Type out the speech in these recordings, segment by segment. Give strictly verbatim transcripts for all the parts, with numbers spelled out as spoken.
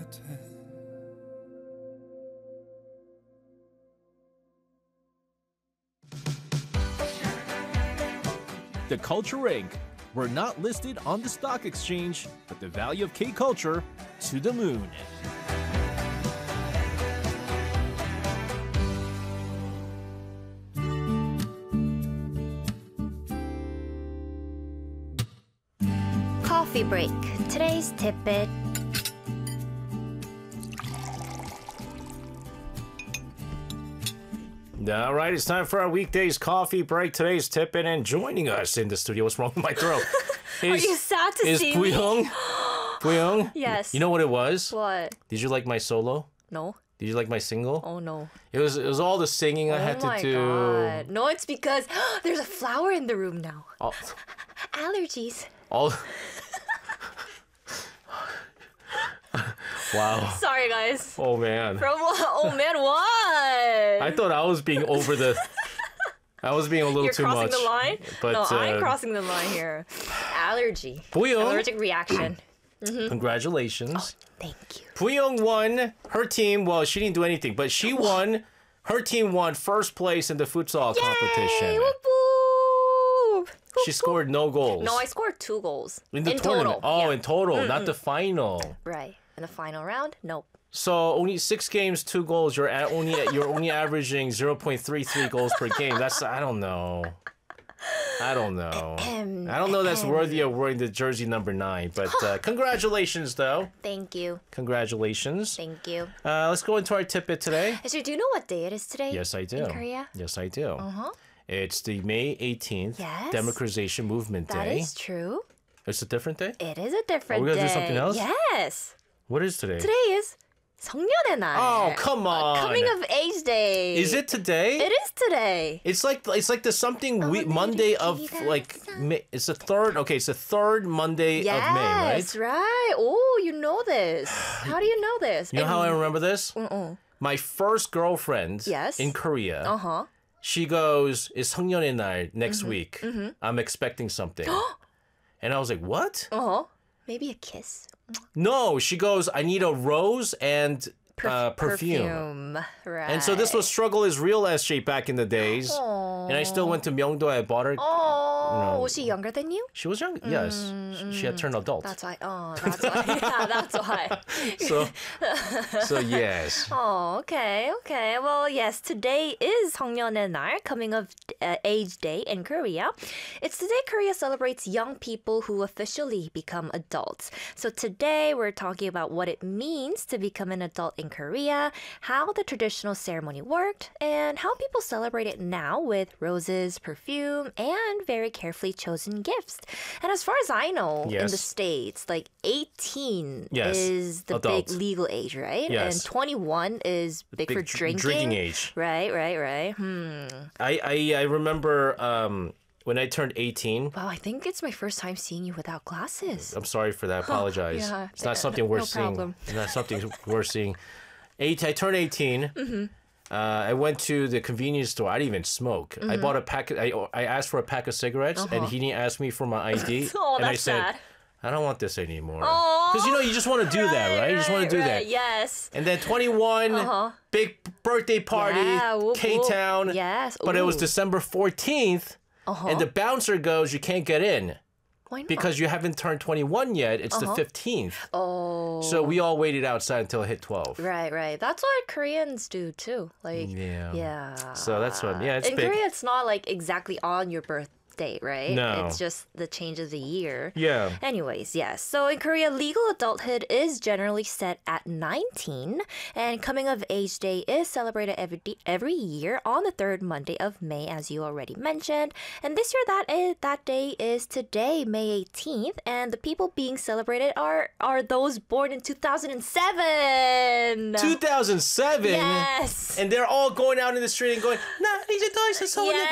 같아. The Culture Incorporated. We're not listed on the stock exchange, but the value of K-Culture to the moon. Coffee break. Today's tidbit. All right, it's time for our weekdays coffee break. Today's tipping and joining us in the studio. What's wrong with my throat? Are you sad to is see Buyong. me? Buyong? Yes. You know what it was? What? Did you like my solo? No. Did you like my single? Oh no. It was it was all the singing I Oh had to my do. god. No, it's because there's a flower in the room now. All, Allergies. all Wow. Sorry guys. Oh man. From what? Oh man, what? I thought I was being over the I was being a little You're too crossing much. the line? But no, I'm uh, crossing the line here. Allergy. Buyong, Allergic reaction. congratulations. Thank you. Buyong won. Her team, well, she didn't do anything, but she won. Her team won first place in the futsal Yay! competition. Whoop, whoop. She scored no goals. No, I scored two goals. in the in tournament. total. Oh, yeah. in total, not the final. Right. In the final round? Nope. So only six games, two goals. You're at only you're only averaging zero point three three goals per game. That's I don't know. I don't know. I don't know that's worthy of wearing the jersey number nine. But uh, congratulations, though. Thank you. Congratulations. Thank you. Uh, let's go into our tidbit today. Actually, do you know what day it is today? Yes, I do. In Korea? Yes, I do. Uh-huh. It's the May eighteenth Yes. Democratization Movement That Day. is true. It's a different day? It is a different Are we day. gonna do something else? Yes. What is today? Today is 성년의 날. Oh, come on. Coming of age day. Is it today? It is today. It's like it's like the something we, Monday of like May, it's the third. Okay, it's the third Monday Yes, of May, right? right. Oh, you know this. How do you know this? You know how I remember this? Uh-uh. My first girlfriend Yes. in Korea. Uh-huh. She goes, "It's 성년의 날 next Mm-hmm. week. I'm expecting something." And I was like, "What?" Uh-huh. Maybe a kiss. No, she goes, "I need a rose and uh, perfume." Perfume. Right. And so this was struggle is real S J back in the days. And I still went to Myeongdo. I bought her. Oh, was she younger than you? She was young. Yes, she had turned adult. That's why. Oh, that's why. Yeah, that's why. So, so yes. Oh, okay, okay. Well, yes, today is 성년의 날, coming of uh, age day in Korea. It's the day Korea celebrates young people who officially become adults. So today we're talking about what it means to become an adult in Korea, how the traditional ceremony worked, and how people celebrate it now with roses, perfume, and very carefully chosen gifts. And as far as I know, in Yes. the States, like eighteen Yes, is the adult. big legal age, right? Yes. And twenty-one is big, big for dr- drinking. drinking age. Right, right, right. Hmm. I I, I remember um, when I turned eighteen. Wow, I think it's my first time seeing you without glasses. I'm sorry for that. I apologize. yeah, it's not yeah, something worth no seeing. problem. It's not something worth seeing. Eight. I turned eighteen. Mm-hmm. Uh, I went to the convenience store. I didn't even smoke. Mm-hmm. I bought a pack. I, I asked for a pack of cigarettes, and he didn't ask me for my I D. Oh, and I that's said, sad. I don't want this anymore. Oh, Because you know, you just want to do that, right? You just want to do right, that. Yes. And then twenty-one, big birthday party, Yeah, whoop, K-Town. whoop. Yes. But it was Ooh. December fourteenth, and the bouncer goes, you can't get in. Why not? Because you haven't turned twenty-one yet. It's the fifteenth. Oh. So we all waited outside until it hit twelve. Right, right. That's what Koreans do too. Like, Yeah. yeah. So that's what, yeah, it's In big. Korea, it's not like exactly on your birthday, right? No. It's just the change of the year. Yeah. Anyways, yes. So in Korea, legal adulthood is generally set at nineteen, and coming of age day is celebrated every every year on the third Monday of May, as you already mentioned. And this year, that is, that day is today, May eighteenth, and the people being celebrated are are those born in two thousand seven. two thousand seven? Yes. And they're all going out in the street and going, 나 이제 더 이상 소원이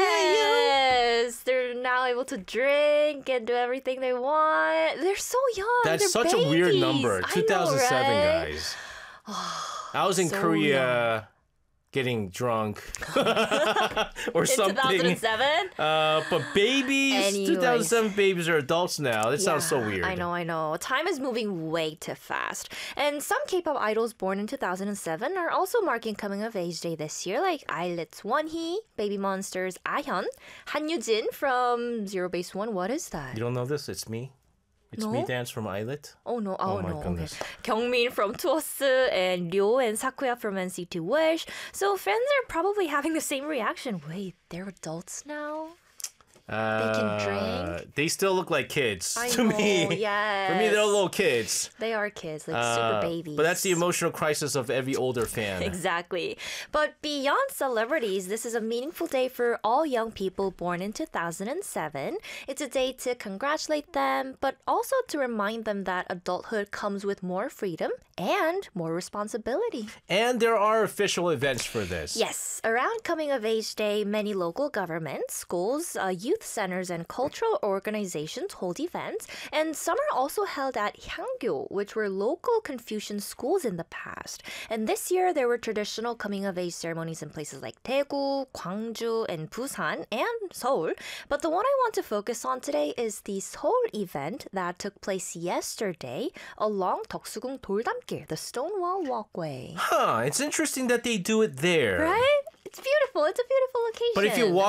아니에요. Yes, they're now able to drink and do everything they want. They're so young. That's They're such a weird babies. number. I know, two thousand seven, right? guys. I was in So Korea getting drunk or In something. two thousand seven? Uh, but babies, Anyways. two thousand seven babies are adults now. That sounds so Yeah, weird. I know, I know. Time is moving way too fast. And some K-pop idols born in two thousand seven are also marking coming of age day this year, like Islet's Wonhee, Baby Monster's Ahyun, Han Yujin from Zero Base One. What is that? You don't know this? It's me. It's me No? dance from Islet. Oh no, oh, Oh my no. goodness. Okay. Kyungmin from Tuos and Ryo and Sakuya from N C T Wish. So fans are probably having the same reaction. Wait, they're adults now? Uh, can drink? They still look like kids I to know, me. yes. For me, they're little kids. They are kids, like Uh, super babies. But that's the emotional crisis of every older fan. Exactly. But beyond celebrities, this is a meaningful day for all young people born in two thousand seven. It's a day to congratulate them, but also to remind them that adulthood comes with more freedom and more responsibility. And there are official events for this. Yes, around Coming of Age Day, many local governments, schools, uh, youth centers, and cultural organizations hold events. And some are also held at Hangyo, which were local Confucian schools in the past. And this year, there were traditional coming of age ceremonies in places like Daegu, Gwangju, and Busan, and Seoul. But the one I want to focus on today is the Seoul event that took place yesterday along Deoksugung Doldamgil, the Stonewall Walkway. Huh, it's interesting that they do it there. Right? It's beautiful. It's a beautiful occasion. But if you walk